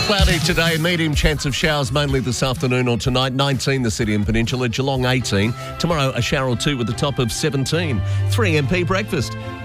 Cloudy today, medium chance of showers mainly this afternoon or tonight. 19 the city and peninsula, Geelong 18. Tomorrow a shower or two with a top of 17. 3MP breakfast.